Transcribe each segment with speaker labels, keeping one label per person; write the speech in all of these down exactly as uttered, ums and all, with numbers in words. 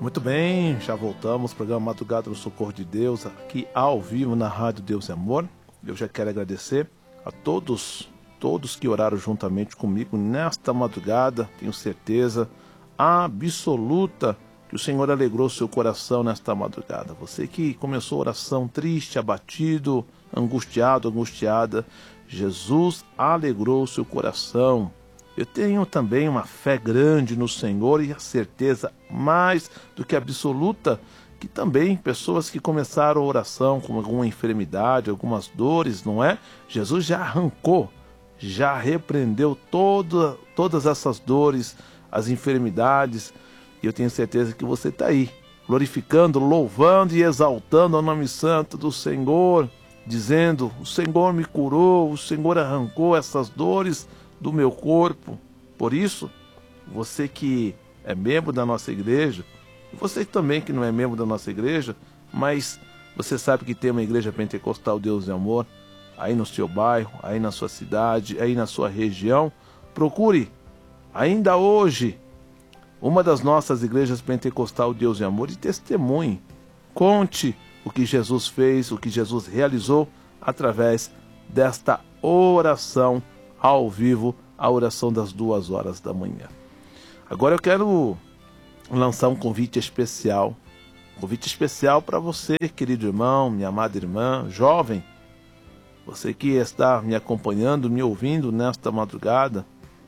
Speaker 1: Muito bem, já voltamos, programa Madrugada do Socorro de Deus, aqui ao vivo na Rádio Deus e Amor. Eu já quero agradecer a todos, todos que oraram juntamente comigo nesta madrugada. Tenho certeza absoluta que o Senhor alegrou seu coração nesta madrugada. Você que começou a oração triste, abatido, angustiado, angustiada, Jesus alegrou seu coração. Eu tenho também uma fé grande no Senhor e a certeza mais do que absoluta que também pessoas que começaram a oração com alguma enfermidade, algumas dores, não é? Jesus já arrancou, já repreendeu toda, todas essas dores, as enfermidades. E eu tenho certeza que você está aí, glorificando, louvando e exaltando o nome santo do Senhor, dizendo: o Senhor me curou, o Senhor arrancou essas dores do meu corpo. Por isso, você que é membro da nossa igreja, e você também que não é membro da nossa igreja, mas você sabe que tem uma igreja pentecostal Deus e Amor, aí no seu bairro, aí na sua cidade, aí na sua região, procure ainda hoje uma das nossas igrejas pentecostal Deus e Amor e testemunhe, conte o que Jesus fez, o que Jesus realizou através desta oração ao vivo, a oração das duas horas da manhã. Agora eu quero lançar um convite especial, um convite especial para você, querido irmão, minha amada irmã, jovem, você que está me acompanhando, me ouvindo nesta madrugada,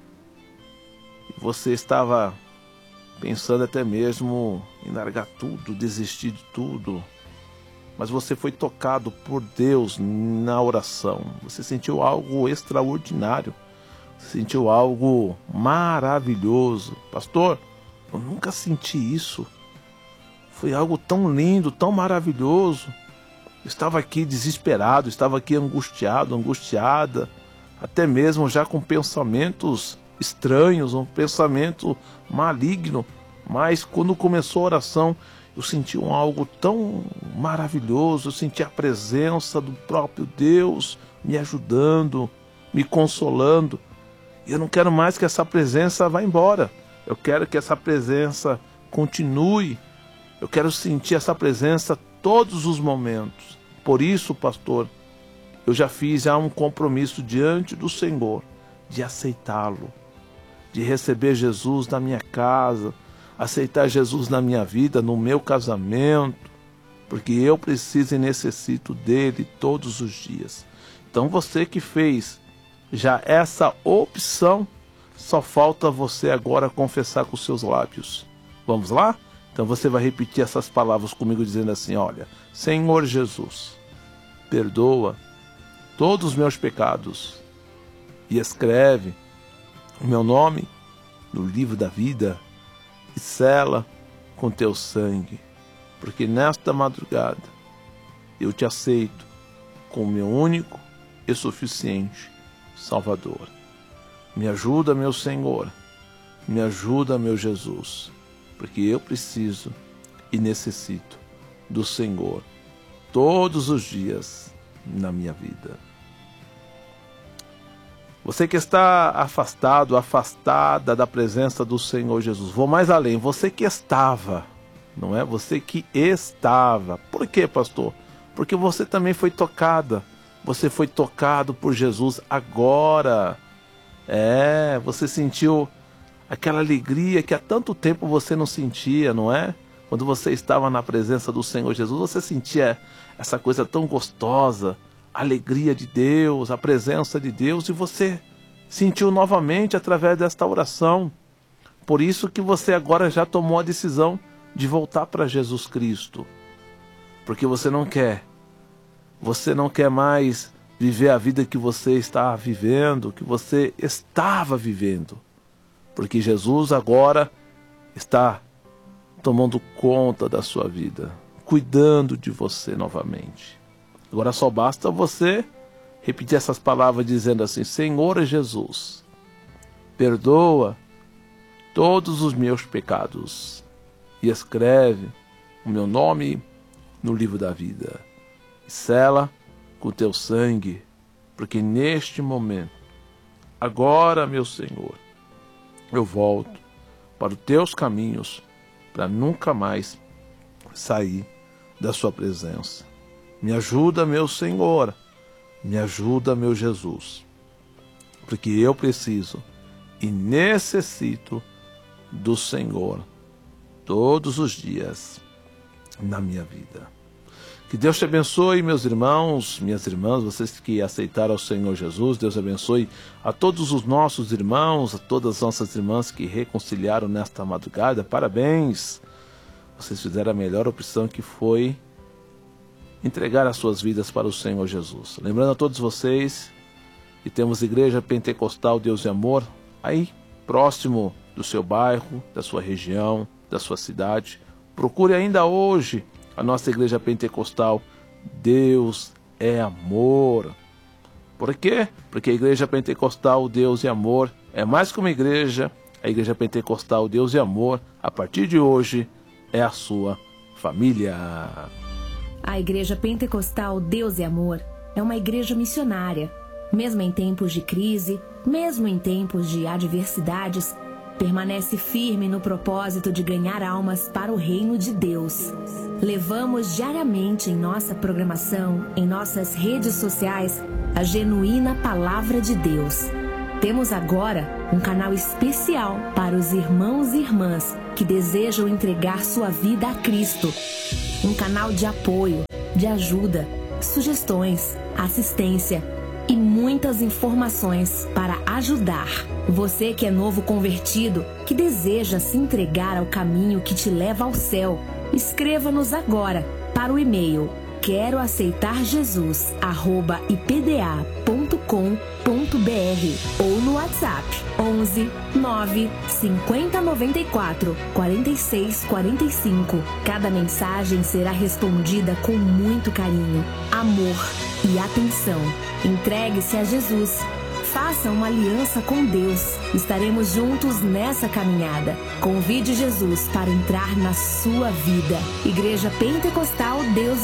Speaker 1: e você estava pensando até mesmo em largar tudo, desistir de tudo, mas você foi tocado por Deus na oração. Você sentiu algo extraordinário. Você sentiu algo maravilhoso. Pastor, eu nunca senti isso. Foi algo tão lindo, tão maravilhoso. Eu estava aqui desesperado, estava aqui angustiado, angustiada, até mesmo já com pensamentos estranhos, um pensamento maligno. Mas quando começou a oração, eu senti um algo tão maravilhoso, eu senti a presença do próprio Deus me ajudando, me consolando. E eu não quero mais que essa presença vá embora. Eu quero que essa presença continue. Eu quero sentir essa presença todos os momentos. Por isso, pastor, eu já fiz já um compromisso diante do Senhor de aceitá-lo, de receber Jesus na minha casa, aceitar Jesus na minha vida, no meu casamento, porque eu preciso e necessito dele todos os dias. Então você que fez já essa opção, só falta você agora confessar com os seus lábios. Vamos lá? Então você vai repetir essas palavras comigo dizendo assim: olha, Senhor Jesus, perdoa todos os meus pecados e escreve o meu nome no livro da vida e sela com teu sangue, porque nesta madrugada eu te aceito como meu único e suficiente Salvador. Me ajuda, meu Senhor, me ajuda, meu Jesus, porque eu preciso e necessito do Senhor todos os dias na minha vida. Você que está afastado, afastada da presença do Senhor Jesus, vou mais além, você que estava, não é? Você que estava. Por quê, pastor? Porque você também foi tocada, você foi tocado por Jesus agora. É, você sentiu aquela alegria que há tanto tempo você não sentia, não é? Quando você estava na presença do Senhor Jesus, você sentia essa coisa tão gostosa, a alegria de Deus, a presença de Deus, e você sentiu novamente através desta oração. Por isso que você agora já tomou a decisão de voltar para Jesus Cristo. Porque você não quer, você não quer mais viver a vida que você está vivendo, que você estava vivendo. Porque Jesus agora está tomando conta da sua vida, cuidando de você novamente. Agora só basta você repetir essas palavras dizendo assim: Senhor Jesus, perdoa todos os meus pecados e escreve o meu nome no livro da vida. E sela com teu sangue, porque neste momento, agora, meu Senhor, eu volto para os teus caminhos para nunca mais sair da sua presença. Me ajuda, meu Senhor, me ajuda, meu Jesus, porque eu preciso e necessito do Senhor todos os dias na minha vida. Que Deus te abençoe, meus irmãos, minhas irmãs, vocês que aceitaram o Senhor Jesus. Deus abençoe a todos os nossos irmãos, a todas as nossas irmãs que reconciliaram nesta madrugada. Parabéns! Vocês fizeram a melhor opção, que foi entregar as suas vidas para o Senhor Jesus. Lembrando a todos vocês que temos Igreja Pentecostal Deus e Amor aí próximo do seu bairro, da sua região, da sua cidade. Procure ainda hoje a nossa Igreja Pentecostal Deus é Amor. Por quê? Porque a Igreja Pentecostal Deus e Amor é mais que uma igreja. A Igreja Pentecostal Deus e Amor, a partir de hoje, é a sua família.
Speaker 2: A Igreja Pentecostal Deus e Amor é uma igreja missionária. Mesmo em tempos de crise, mesmo em tempos de adversidades, permanece firme no propósito de ganhar almas para o reino de Deus. Levamos diariamente em nossa programação, em nossas redes sociais, a genuína Palavra de Deus. Temos agora um canal especial para os irmãos e irmãs que desejam entregar sua vida a Cristo. Um canal de apoio, de ajuda, sugestões, assistência e muitas informações para ajudar. Você que é novo convertido, que deseja se entregar ao caminho que te leva ao céu, escreva-nos agora para o e-mail quero aceitar jesus arroba i p d a ponto com ponto b r ou no WhatsApp onze nove cinquenta noventa e quatro quarenta e seis quarenta e cinco. Cada mensagem será respondida com muito carinho, amor e atenção. Entregue-se a Jesus. Faça uma aliança com Deus. Estaremos juntos nessa caminhada. Convide Jesus para entrar na sua vida. Igreja Pentecostal Deus